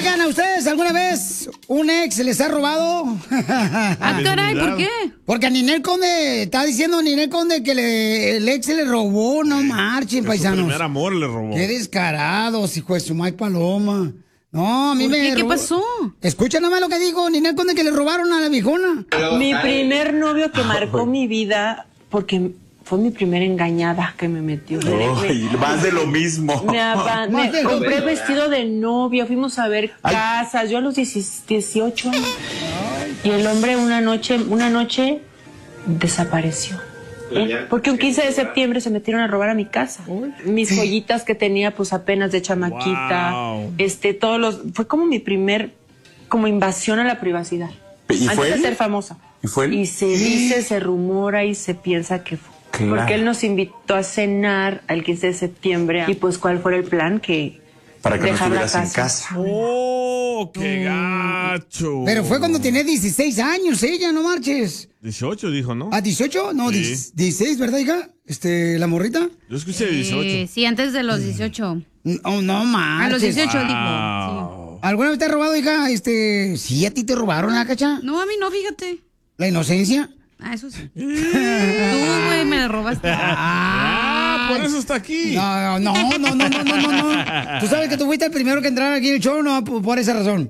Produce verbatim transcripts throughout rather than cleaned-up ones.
Oigan, ¿a ustedes alguna vez un ex les ha robado? Ah, caray, ¿por qué? Porque a Ninel Conde, está diciendo Ninel Conde que le, el ex se le robó, no marchen, Que paisanos. Su primer amor le robó. Qué descarados, hijo de su May Paloma. No, a mí ¿Por me qué? ¿Qué robó- pasó? Escucha nada más lo que dijo Ninel Conde, que le robaron a la viejona. Mi primer novio que marcó mi vida, porque fue mi primera engañada que me metió. Ay, más de lo mismo. Me, aba- me Más de lo compré mismo. vestido de novia, fuimos a ver casas, yo a los dieciocho años. Y el hombre una noche, una noche desapareció. ¿Eh? Porque un quince de septiembre se metieron a robar a mi casa. Mis joyitas que tenía pues apenas de chamaquita. Wow. Este, todos los, fue como mi primer, como invasión a la privacidad. ¿Y Antes fue de él? ser famosa. ¿Y fue él? Y se dice, se rumora y se piensa que fue. Claro. Porque él nos invitó a cenar el quince de septiembre. Y pues, ¿cuál fue el plan? Que Para que no dejar la estuvieras en casa. ¡Oh, qué gacho! Pero fue cuando tenía dieciséis años ella, no marches. dieciocho dijo, ¿no? ¿A dieciocho? No, Sí. diez- dieciséis, ¿verdad, hija? Este, la morrita. Yo escuché dieciocho. Eh, sí, antes de los dieciocho. Oh, no marches. A los dieciocho dijo. Wow. ¿Alguna vez te ha robado, hija? Este, sí, a ti te robaron, ¿la cacha? Sí. No, a mí no, fíjate. ¿La inocencia? Ah, eso sí. Tú, güey, me la robaste. Ah, por eso está aquí. No, no, no, no, no, no, no, no. Tú sabes que tú fuiste el primero que entrar aquí en el show, no, por, por esa razón.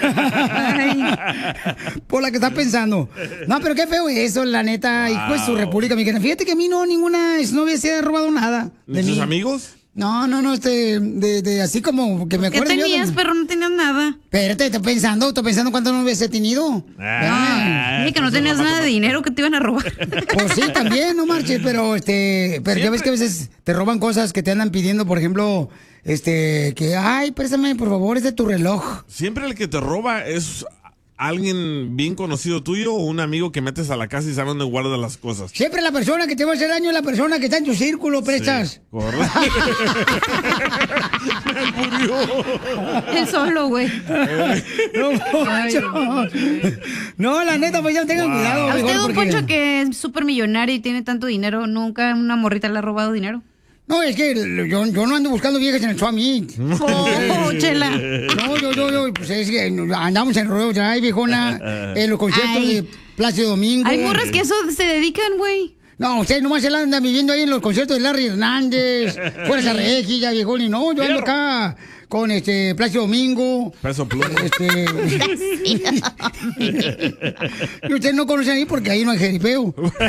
Por la que estás pensando. No, pero qué feo eso, la neta. Hijo de su república mexicana. Fíjate que a mí no, ninguna exnovia se ha robado nada. ¿De De tus mí. amigos? No, no, no, este, de, de así como que me ¿Qué acuerdo yo de- tenías, pero no tenías nada? Espérate, estoy pensando, estoy pensando cuántas novias he tenido. Ah, Dije que no entonces tenías no nada de pasa- dinero que te iban a robar. Pues sí, también, no marches, pero este, pero ya ves que a veces te roban cosas que te andan pidiendo, por ejemplo, este, que, ay, préstame, por favor, es de tu reloj. Siempre el que te roba es alguien bien conocido tuyo o un amigo que metes a la casa y sabe dónde guarda las cosas. Siempre la persona que te va a hacer daño es la persona que está en tu círculo, prestas. Sí, correcto. Me murió. Él solo, güey. No, Poncho. No, la neta, pues ya tengan cuidado. A usted, mejor, don porque- Poncho, que es súper millonario y tiene tanto dinero, ¿nunca una morrita le ha robado dinero? No, es que yo, yo no ando buscando viejas en el Swami. Oh, chela. No, yo, yo, yo, pues es que andamos en Rodeo Drive, viejona, en los conciertos Ay. de Plácido Domingo. Hay morras que eso se dedican, güey. No, usted nomás se la anda viviendo ahí en los conciertos de Larry Hernández, Fuerza Regia, viejón, y no, yo ando acá con este Plácido Domingo. Peso pluma. Este... y usted no conoce ahí porque ahí no hay jeripeo.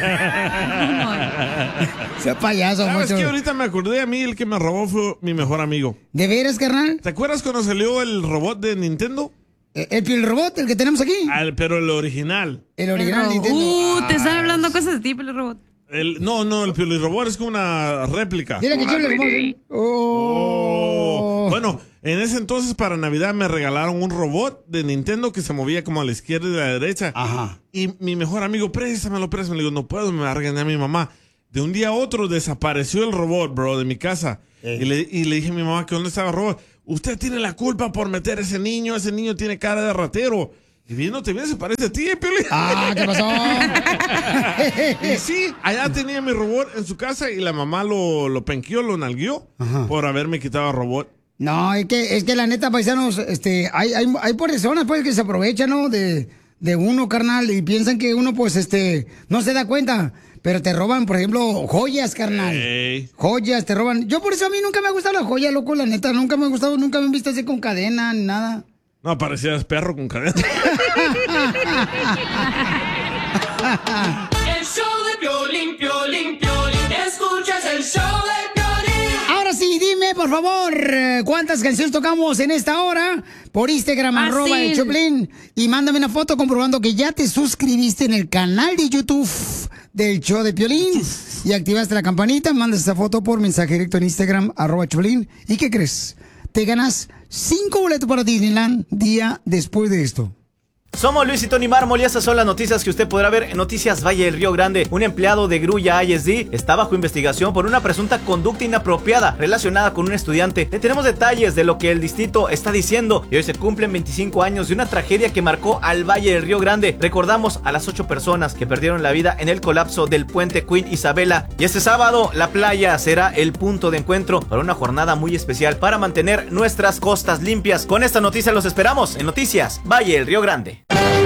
Sea payaso, ¿Sabes macho. qué? Ahorita me acordé, a mí el que me robó fue mi mejor amigo. ¿De veras, carnal? ¿Te acuerdas cuando salió el robot de Nintendo? ¿El, el Piel Robot, el que tenemos aquí? Al- pero el original. El original Nintendo. Uh, te están hablando cosas de ti, pero robot. El, no, no, el Piolirobot es como una réplica. Dile que chile le Oh. Bueno, en ese entonces para Navidad me regalaron un robot de Nintendo que se movía como a la izquierda y a la derecha. Ajá. Y mi mejor amigo, préstamelo, préstamelo. Le digo, no puedo, me va a regañar mi mamá. De un día a otro desapareció el robot, bro, de mi casa. Y, le, y le dije a mi mamá que dónde estaba el robot. Usted tiene la culpa por meter a ese niño. Ese niño tiene cara de ratero. Y viéndote bien se parece a ti, Pioli. Ah, ¿qué pasó? Y sí, allá tenía mi robot en su casa y la mamá lo, lo penqueó, lo nalgueó Ajá. por haberme quitado el robot. No, es que, es que la neta, paisanos, este, hay, hay, hay personas pues que se aprovechan, ¿no? De, de uno, carnal, y piensan que uno, pues, este, no se da cuenta. Pero te roban, por ejemplo, joyas, carnal. Ey. Joyas, te roban. Yo por eso a mí nunca me ha gustado la joya, loco, la neta. Nunca me ha gustado, nunca me he visto así con cadena, ni nada. No, parecías perro con cadena. El show de Piolín, Piolín, Piolín. Escuchas el show de Piolín. Ahora sí, dime, por favor, eh, ¿cuántas canciones tocamos en esta hora? Por Instagram, Fácil. arroba el Choplin. Y mándame una foto comprobando que ya te suscribiste en el canal de YouTube del show de Piolín. Y activaste la campanita, mandas esa foto por mensaje directo en Instagram, arroba Choplin. ¿Y qué crees? Te ganas cinco boletos para Disneyland día después de esto. Somos Luis y Tony Mármol y estas son las noticias que usted podrá ver en Noticias Valle del Río Grande. Un empleado de Grulla I S D está bajo investigación por una presunta conducta inapropiada relacionada con un estudiante. Le tenemos detalles de lo que el distrito está diciendo y hoy se cumplen veinticinco años de una tragedia que marcó al Valle del Río Grande. Recordamos a las ocho personas que perdieron la vida en el colapso del puente Queen Isabela. Y este sábado la playa será el punto de encuentro para una jornada muy especial para mantener nuestras costas limpias. Con esta noticia los esperamos en Noticias Valle del Río Grande.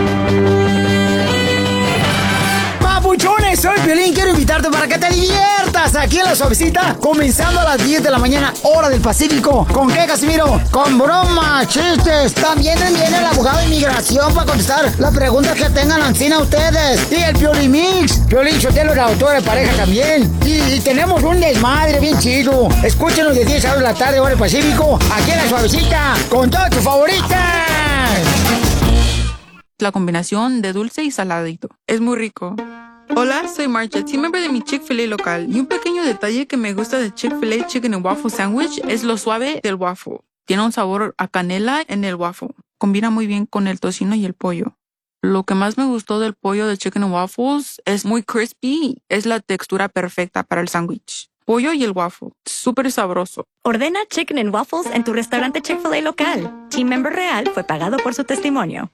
Papuchones, soy Piolín, quiero invitarte para que te diviertas aquí en La Suavecita, comenzando a las diez de la mañana, hora del Pacífico. ¿Con qué, Casimiro? Con bromas, chistes. También viene el abogado de inmigración para contestar las preguntas que tengan ancina ustedes. Y el Piolín Mix, Piolín Sotelo, el autor de pareja también. Y, y tenemos un desmadre bien chido. Escúchenos de diez a dos de la tarde, hora del Pacífico, aquí en La Suavecita, con todas tus favoritas. La combinación de dulce y saladito. Es muy rico. Hola, soy Marcha, team member de mi Chick-fil-A local. Y un pequeño detalle que me gusta de Chick-fil-A Chicken and Waffle Sandwich es lo suave del waffle. Tiene un sabor a canela en el waffle. Combina muy bien con el tocino y el pollo. Lo que más me gustó del pollo de Chicken and Waffles es muy crispy. Es la textura perfecta para el sándwich. Pollo y el waffle. Súper sabroso. Ordena Chicken and Waffles en tu restaurante Chick-fil-A local. Team member real fue pagado por su testimonio.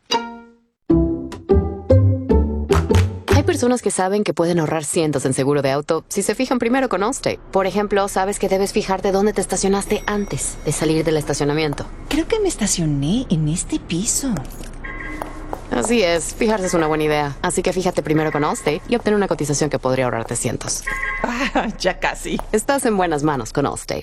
Hay personas que saben que pueden ahorrar cientos en seguro de auto si se fijan primero con Allstate. Por ejemplo, sabes que debes fijarte dónde te estacionaste antes de salir del estacionamiento. Creo que me estacioné en este piso. Así es, fijarse es una buena idea. Así que fíjate primero con Allstate y obtén una cotización que podría ahorrarte cientos. Ah, ya casi. Estás en buenas manos con Allstate.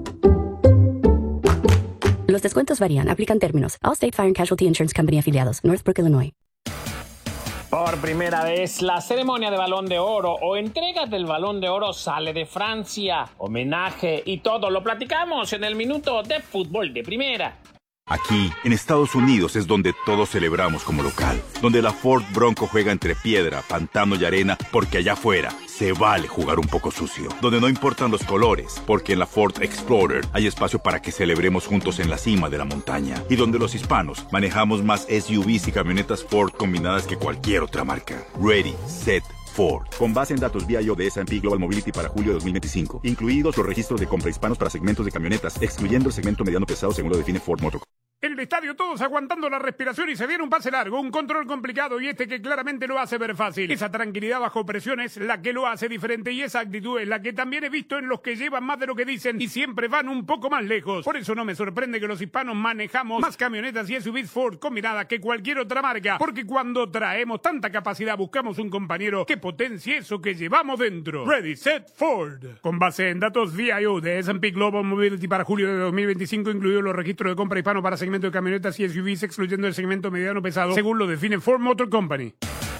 Los descuentos varían, aplican términos. Allstate Fire and Casualty Insurance Company afiliados, Northbrook, Illinois. Por primera vez, la ceremonia de Balón de Oro o entrega del Balón de Oro sale de Francia. Homenaje y todo lo platicamos en el Minuto de Fútbol de Primera. Aquí, en Estados Unidos, es donde todos celebramos como local. Donde la Ford Bronco juega entre piedra, pantano y arena, porque allá afuera se vale jugar un poco sucio. Donde no importan los colores, porque en la Ford Explorer hay espacio para que celebremos juntos en la cima de la montaña. Y donde los hispanos manejamos más S U Vs y camionetas Ford combinadas que cualquier otra marca. Ready, set, Ford. Con base en datos V I O de S and P Global Mobility para julio de dos mil veinticinco. Incluidos los registros de compra hispanos para segmentos de camionetas, excluyendo el segmento mediano pesado según lo define Ford Motor. En el estadio todos aguantando la respiración y se viene un pase largo, un control complicado y este que claramente lo hace ver fácil. Esa tranquilidad bajo presión es la que lo hace diferente y esa actitud es la que también he visto en los que llevan más de lo que dicen y siempre van un poco más lejos. Por eso no me sorprende que los hispanos manejamos más camionetas y S U Vs Ford combinadas que cualquier otra marca, porque cuando traemos tanta capacidad buscamos un compañero que potencie eso que llevamos dentro. Ready, set, Ford. Con base en datos V I O de S and P Global Mobility para julio de dos mil veinticinco, incluidos los registros de compra hispano para segmentos de camionetas y S U Vs, excluyendo el segmento mediano pesado, según lo define Ford Motor Company.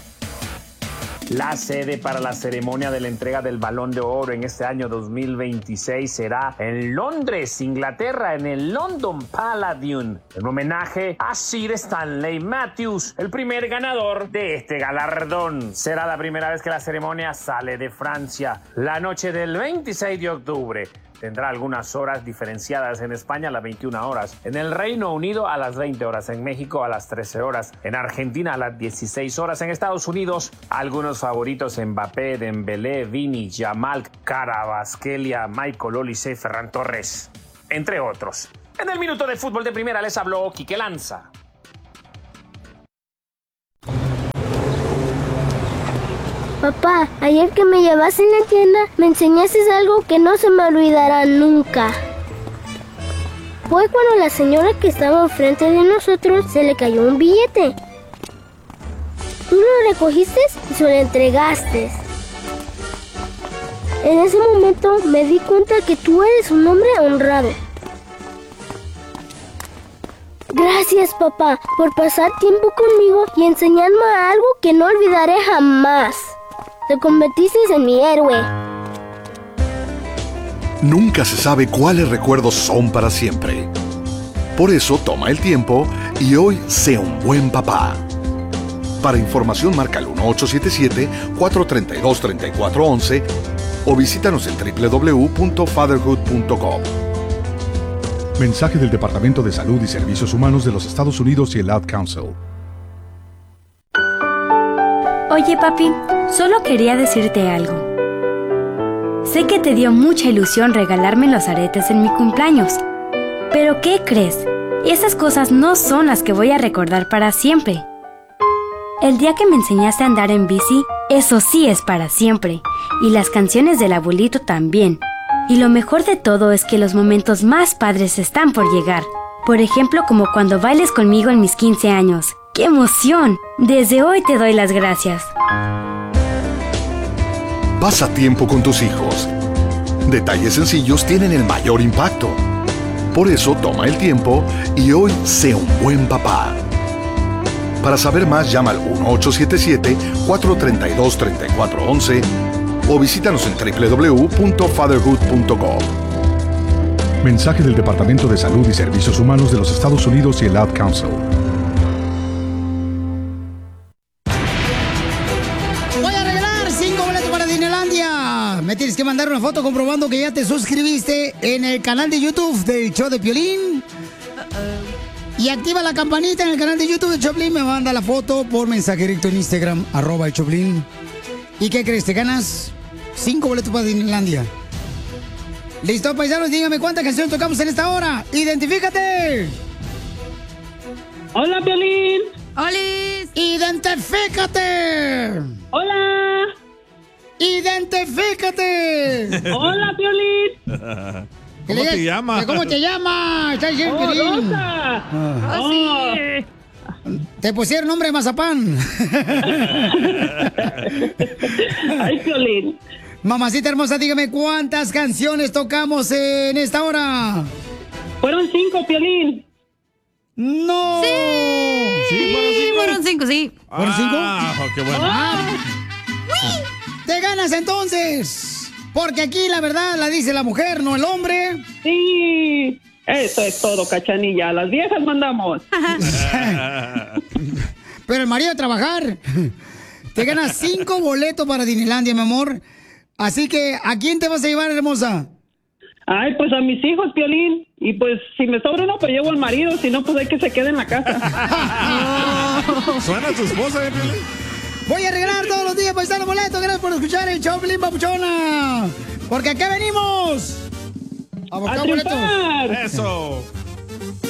La sede para la ceremonia de la entrega del Balón de Oro en este año dos mil veintiséis será en Londres, Inglaterra, en el London Palladium, en homenaje a Sir Stanley Matthews, el primer ganador de este galardón. Será la primera vez que la ceremonia sale de Francia. La noche del veintiséis de octubre tendrá algunas horas diferenciadas: en España a las veintiuna horas, en el Reino Unido a las veinte horas, en México a las trece horas, en Argentina a las dieciséis horas, en Estados Unidos algunos favoritos: Mbappé, Dembélé, Vini, Yamal, Kvaratskhelia, Michael Olise, Ferran Torres, entre otros. En el Minuto de Fútbol de Primera les habló Quique Lanza. Papá, ayer que me llevaste en la tienda, me enseñaste algo que no se me olvidará nunca. Fue cuando la señora que estaba enfrente de nosotros se le cayó un billete. Tú lo recogiste y se lo entregaste. En ese momento me di cuenta que tú eres un hombre honrado. Gracias, papá, por pasar tiempo conmigo y enseñarme algo que no olvidaré jamás. Te convertiste en mi héroe. Nunca se sabe cuáles recuerdos son para siempre. Por eso toma el tiempo y hoy sé un buen papá. Para información marca el uno ocho siete siete, cuatro tres dos, tres cuatro uno uno o visítanos en doble u doble u doble u punto fatherhood punto com. Mensaje del Departamento de Salud y Servicios Humanos de los Estados Unidos y el Ad Council. Oye, papi, solo quería decirte algo. Sé que te dio mucha ilusión regalarme los aretes en mi cumpleaños. Pero ¿qué crees? Esas cosas no son las que voy a recordar para siempre. El día que me enseñaste a andar en bici, eso sí es para siempre. Y las canciones del abuelito también. Y lo mejor de todo es que los momentos más padres están por llegar. Por ejemplo, como cuando bailes conmigo en mis quince años. ¡Qué emoción! Desde hoy te doy las gracias. Pasa tiempo con tus hijos. Detalles sencillos tienen el mayor impacto. Por eso toma el tiempo y hoy sé un buen papá. Para saber más, llama al uno ocho siete siete, cuatro tres dos, tres cuatro uno uno o visítanos en doble u doble u doble u punto fatherhood punto gov. Mensaje del Departamento de Salud y Servicios Humanos de los Estados Unidos y el Ad Council. Voy a regalar cinco boletos para Disneylandia. Me tienes que mandar una foto comprobando que ya te suscribiste en el canal de YouTube del Show de Piolín. Y activa la campanita en el canal de YouTube de Choplin. Me manda la foto por mensaje directo en Instagram, arroba el Choplin. ¿Y qué crees? Te ganas cinco boletos para Disneylandia. ¿Listo, paisanos? Dígame cuántas canciones tocamos en esta hora. ¡Identifícate! Hola, Piolín. ¡Olis! ¡Identifícate! Hola. ¡Identifícate! Hola, Piolín. ¿Cómo te llamas? ¿Cómo te llamas? Está diciendo Oh, Piolín. Rosa. Ah. Oh, sí. Te pusieron nombre de mazapán. Ay, Piolín. Mamacita hermosa, dígame cuántas canciones tocamos en esta hora. Fueron cinco, Piolín. ¡No! Sí, ¿Sí, fueron cinco? fueron cinco, sí. ¿Fueron cinco? Ah, qué bueno. Ah, ¡te ganas entonces! Porque aquí la verdad la dice la mujer, no el hombre. Sí. Eso es todo, Cachanilla. A las viejas mandamos. Pero el marido a trabajar. Te ganas cinco boletos para Disneylandia, mi amor. Así que, ¿a quién te vas a llevar, hermosa? Ay, pues a mis hijos, Piolín. Y pues, si me sobra uno, pues llevo al marido. Si no, pues hay que se quede en la casa. ¿Suena tu esposa, eh, Piolín? Voy a regalar todos los días paisanos boletos. Gracias por escuchar el show, Piolín Papuchona. Porque acá venimos. A buscar ¡A boletos. triunfar! Eso.